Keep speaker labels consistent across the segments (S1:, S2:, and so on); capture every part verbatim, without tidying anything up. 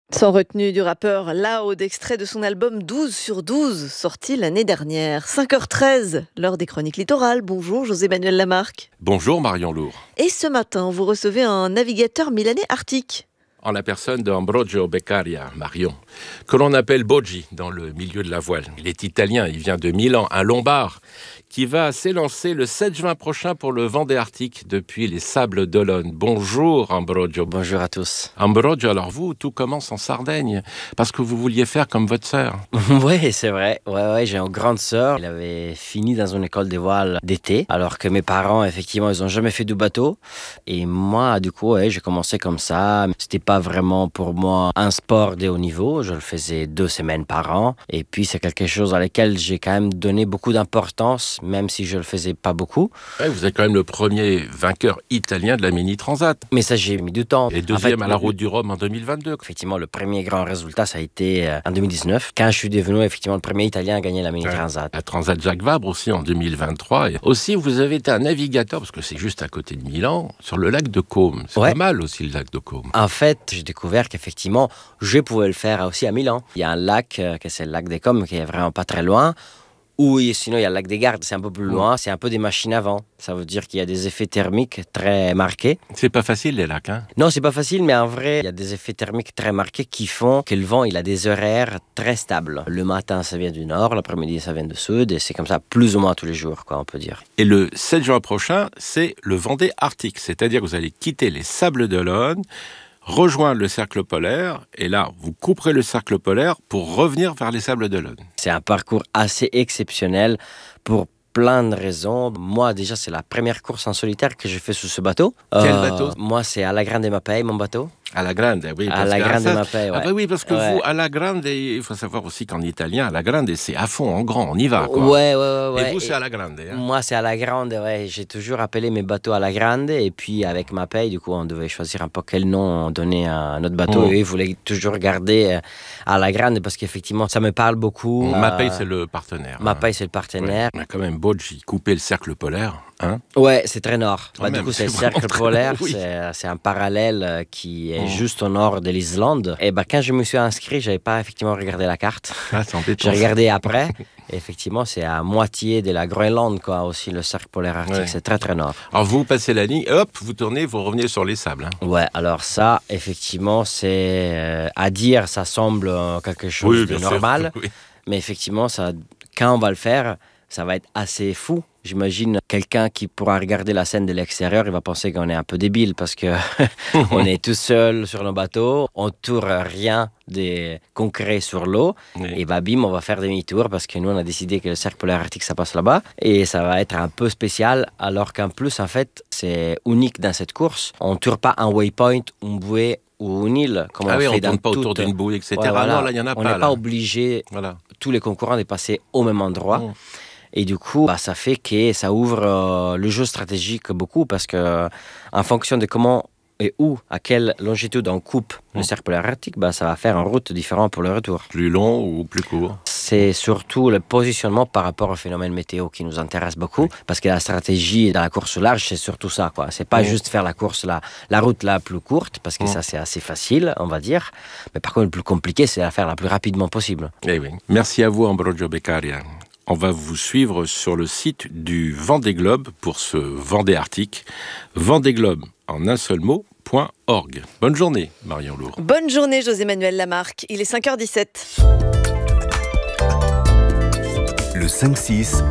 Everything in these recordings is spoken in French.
S1: Sans retenue du rappeur Lao, d'extrait de son album douze sur douze, sorti l'année dernière. cinq heures treize, l'heure des chroniques littorales. Bonjour José-Manuel Lamarque.
S2: Bonjour Marion Lourd.
S1: Et ce matin, vous recevez un navigateur milanais arctique.
S2: En la personne d'Ambrogio Beccaria, Marion, que l'on appelle Boggi dans le milieu de la voile. Il est italien, il vient de Milan, un lombard, qui va s'élancer le sept juin prochain pour le Vendée Arctique depuis les Sables d'Olonne. Bonjour Ambrogio.
S3: Bonjour à tous.
S2: Ambrogio, alors vous, tout commence en Sardaigne, parce que vous vouliez faire comme votre sœur.
S3: Oui, c'est vrai. Ouais, ouais, j'ai une grande sœur. Elle avait fini dans une école de voile d'été, alors que mes parents, effectivement, ils n'ont jamais fait du bateau. Et moi, du coup, ouais, j'ai commencé comme ça. C'était pas vraiment pour moi un sport de haut niveau. Je le faisais deux semaines par an. Et puis, c'est quelque chose à laquelle j'ai quand même donné beaucoup d'importance, même si je le faisais pas beaucoup.
S2: Ouais, vous êtes quand même le premier vainqueur italien de la Mini Transat.
S3: Mais ça, j'ai mis du temps.
S2: Et deuxième
S3: en fait,
S2: à la Route du Rhum en deux mille vingt-deux.
S3: Effectivement, le premier grand résultat, ça a été euh, en deux mille dix-neuf, quand je suis devenu effectivement le premier Italien à gagner la Mini Transat.
S2: La Transat Jacques Vabre aussi en deux mille vingt-trois. Et aussi, vous avez été un navigateur, parce que c'est juste à côté de Milan, sur le lac de Côme. C'est
S3: Ouais.
S2: pas mal aussi le lac de Côme.
S3: En fait, j'ai découvert qu'effectivement, je pouvais le faire aussi à Milan. Il y a un lac, euh, que c'est le lac des Cômes, qui est vraiment pas très loin. Ou sinon, il y a le lac des Gardes, c'est un peu plus loin. C'est un peu des machines à vent. Ça veut dire qu'il y a des effets thermiques très marqués.
S2: C'est pas facile les lacs, hein?
S3: Non, c'est pas facile, mais en vrai, il y a des effets thermiques très marqués qui font que le vent, il a des horaires très stables. Le matin, ça vient du nord, l'après-midi, ça vient du sud, et c'est comme ça plus ou moins tous les jours, quoi, on peut dire.
S2: Et le sept juin prochain, c'est le Vendée Arctique. C'est-à-dire que vous allez quitter les Sables d'Olonne, rejoindre le cercle polaire, et là, vous couperez le cercle polaire pour revenir vers les Sables d'Olonne.
S3: C'est un parcours assez exceptionnel pour plein de raisons. Moi, déjà, c'est la première course en solitaire que je fais sur ce bateau.
S2: Quel
S3: Euh,
S2: bateau?
S3: Moi, c'est à la Grande Mapei, mon bateau.
S2: À la Grande, oui.
S3: À
S2: parce
S3: la
S2: que-
S3: Grande
S2: ça-
S3: Mapei, ouais.
S2: Ah bah oui, parce que
S3: Ouais.
S2: vous, à la Grande, il faut savoir aussi qu'en italien, à la Grande, c'est à fond, en grand, on y va, quoi.
S3: Ouais, ouais, ouais. ouais.
S2: Et vous, c'est
S3: Et
S2: à la Grande, hein?
S3: Moi, c'est à la Grande, ouais. J'ai toujours appelé mes bateaux à la Grande. Et puis, avec Mapei, du coup, on devait choisir un peu quel nom on donnait à notre bateau.
S2: Mm.
S3: Et eux, ils voulaient toujours garder euh, à la Grande parce qu'effectivement, ça me parle beaucoup.
S2: Mapei,
S3: Euh,
S2: c'est le partenaire. hein.
S3: Mapei, c'est le partenaire.
S2: Ouais. Mais quand même, Boggi, couper le cercle polaire, hein?
S3: Ouais, c'est très nord.
S2: Quand
S3: Bah, du
S2: même,
S3: coup, c'est le
S2: c'est vraiment
S3: cercle
S2: très
S3: polaire.
S2: nord, oui.
S3: C'est, c'est un parallèle euh, qui est
S2: Mm.
S3: juste au nord de l'Islande. Et bah, quand je me suis inscrit, j'avais pas effectivement regardé la carte.
S2: Ah, c'est embêtant.
S3: J'ai
S2: ça.
S3: regardé après. Et effectivement, c'est à moitié de la Groenland, quoi, aussi, le cercle polaire arctique.
S2: Ouais.
S3: C'est très, très nord.
S2: Alors, vous passez la ligne, hop, vous tournez, vous revenez sur les sables, hein?
S3: Ouais, alors ça, effectivement, c'est euh, à dire, ça semble euh, quelque chose de
S2: bien sûr.
S3: normal.
S2: Oui.
S3: Mais effectivement, ça, quand on va le faire, ça va être assez fou. J'imagine quelqu'un qui pourra regarder la scène de l'extérieur, il va penser qu'on est un peu débile parce que on est tout seul sur nos bateaux, on tourne rien de concret sur l'eau
S2: Oui.
S3: et bah bim, on va faire demi-tour parce que nous on a décidé que le cercle polaire arctique ça passe là-bas et ça va être un peu spécial alors qu'en plus en fait c'est unique dans cette course. On ne tourne pas un waypoint, une bouée ou une île comme
S2: Ah
S3: on
S2: oui,
S3: fait
S2: on
S3: dans
S2: tourne pas autour
S3: toute-
S2: d'une bouée, et cetera.
S3: Ouais, voilà.
S2: Non, là, il n'y en a
S3: on
S2: pas.
S3: n'est
S2: là.
S3: pas obligé
S2: Voilà.
S3: tous les concurrents de passer au même endroit.
S2: Mm.
S3: Et du coup, bah, ça fait que ça ouvre euh, le jeu stratégique beaucoup parce que euh, en fonction de comment et où, à quelle longitude on coupe le
S2: Mm.
S3: cercle polaire arctique, bah, ça va faire une route différente pour le retour.
S2: Plus long ou plus court?
S3: C'est surtout le positionnement par rapport au phénomène météo qui nous intéresse beaucoup parce que la stratégie dans la course au large, c'est surtout ça, quoi. C'est pas
S2: Mm.
S3: juste faire la course, la, la route la plus courte parce que
S2: Mm.
S3: ça, c'est assez facile, on va dire. Mais par contre, le plus compliqué, c'est la faire la plus rapidement possible.
S2: Eh oui. Merci à vous, Ambrogio Beccaria. On va vous suivre sur le site du Vendée Globe pour ce Vendée Arctique. Vendée Globe en un seul mot, point org. Bonne journée, Marion Lourd.
S1: Bonne journée José-Manuel Lamarque, il est cinq heures dix-sept.
S4: Le cinq six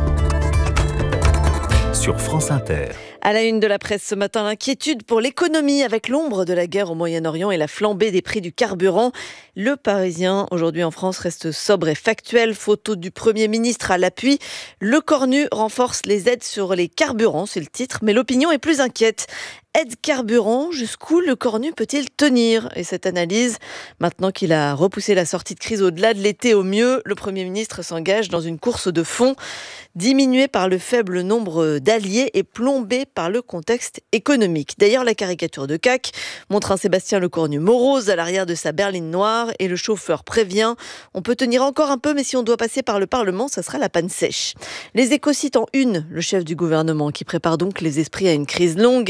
S4: sur France Inter.
S1: À la une de la presse ce matin, l'inquiétude pour l'économie avec l'ombre de la guerre au Moyen-Orient et la flambée des prix du carburant. Le Parisien, aujourd'hui en France, reste sobre et factuel. Photo du Premier ministre à l'appui. Le Cornu renforce les aides sur les carburants, c'est le titre, mais l'opinion est plus inquiète. Aide carburant, jusqu'où le Cornu peut-il tenir? Et cette analyse, maintenant qu'il a repoussé la sortie de crise au-delà de l'été au mieux, le Premier ministre s'engage dans une course de fond, diminuée par le faible nombre d'alliés et plombée par le contexte économique. D'ailleurs, la caricature de C A C montre un Sébastien Lecornu morose à l'arrière de sa berline noire et le chauffeur prévient « On peut tenir encore un peu, mais si on doit passer par le Parlement, ça sera la panne sèche ». Les Échos citent en une le chef du gouvernement qui prépare donc les esprits à une crise longue et vient de recommander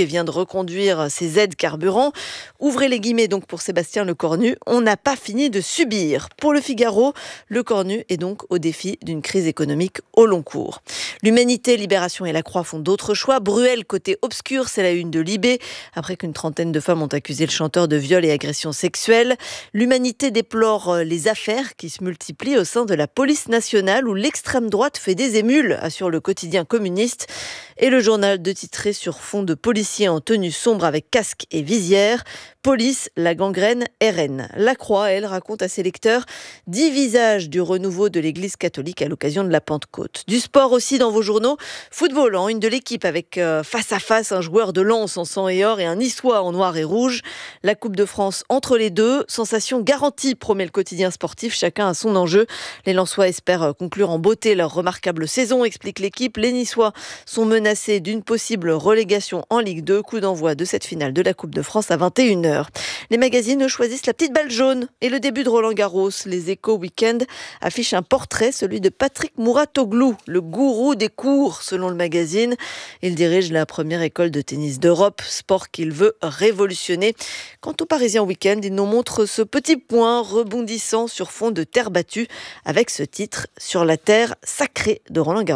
S1: reconduire ces aides carburant. Ouvrez les guillemets donc pour Sébastien Lecornu, on n'a pas fini de subir. Pour le Figaro, Lecornu est donc au défi d'une crise économique au long cours. L'Humanité, Libération et La Croix font d'autres choix. Bruel, côté obscur, c'est la une de Libé, après qu'une trentaine de femmes ont accusé le chanteur de viol et agression sexuelle. L'Humanité déplore les affaires qui se multiplient au sein de la police nationale où l'extrême droite fait des émules, assure le quotidien communiste. Et le journal de titrer sur fond de policiers en tenue sombre avec casque et visière. Police, la gangrène R N. La Croix, elle, raconte à ses lecteurs dix visages du renouveau de l'Église catholique à l'occasion de la Pentecôte. Du sport aussi dans vos journaux. Football en une de l'équipe avec euh, face à face un joueur de Lens en sang et or et un Niçois en noir et rouge. La Coupe de France entre les deux. Sensation garantie, promet le quotidien sportif. Chacun a son enjeu. Les Lensois espèrent conclure en beauté leur remarquable saison, explique l'équipe. Les Niçois sont menacés d'une possible relégation en Ligue deux. Coup d'envoi de cette finale de la Coupe de France à vingt et une heures. Les magazines choisissent la petite balle jaune et le début de Roland Garros. Les Échos Week-end affichent un portrait, celui de Patrick Mouratoglou, le gourou des cours selon le magazine. Il dirige la première école de tennis d'Europe, sport qu'il veut révolutionner. Quant aux Parisiens Week-end, il nous montre ce petit point rebondissant sur fond de terre battue avec ce titre « Sur la terre sacrée de Roland Garros ».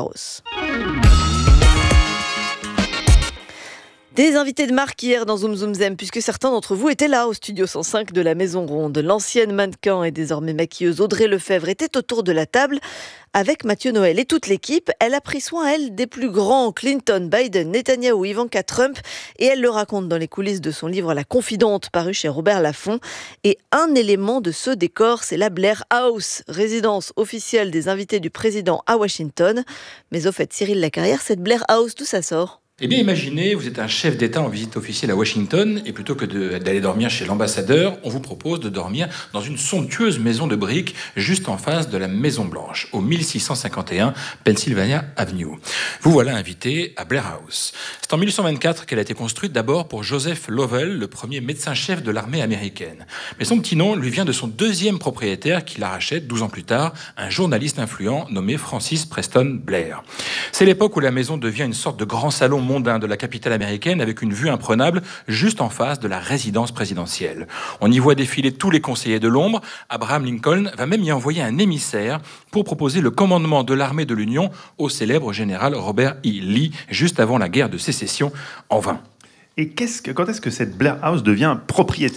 S1: Des invités de marque hier dans Zoom Zoom Zem, puisque certains d'entre vous étaient là au studio cent cinq de la Maison Ronde. L'ancienne mannequin et désormais maquilleuse Audrey Lefebvre était autour de la table avec Mathieu Noël et toute l'équipe. Elle a pris soin, elle, des plus grands, Clinton, Biden, Netanyahou, Ivanka Trump, et elle le raconte dans les coulisses de son livre La Confidente, paru chez Robert Laffont. Et un élément de ce décor, c'est la Blair House, résidence officielle des invités du président à Washington. Mais au fait, Cyril Lacarrière, cette Blair House, d'où ça sort ?
S5: Eh bien, imaginez, vous êtes un chef d'État en visite officielle à Washington, et plutôt que de, d'aller dormir chez l'ambassadeur, on vous propose de dormir dans une somptueuse maison de briques juste en face de la Maison Blanche, au mille six cent cinquante et un Pennsylvania Avenue. Vous voilà invité à Blair House. C'est en mille huit cent vingt-quatre qu'elle a été construite d'abord pour Joseph Lovell, le premier médecin-chef de l'armée américaine. Mais son petit nom lui vient de son deuxième propriétaire qui la rachète douze ans plus tard, un journaliste influent nommé Francis Preston Blair. C'est l'époque où la maison devient une sorte de grand salon mondain de la capitale américaine avec une vue imprenable juste en face de la résidence présidentielle. On y voit défiler tous les conseillers de l'ombre. Abraham Lincoln va même y envoyer un émissaire pour proposer le commandement de l'armée de l'Union au célèbre général Robert E. Lee juste avant la guerre de sécession en vain.
S6: Et qu'est-ce que, quand est-ce que cette Blair House devient propriété de l'État ?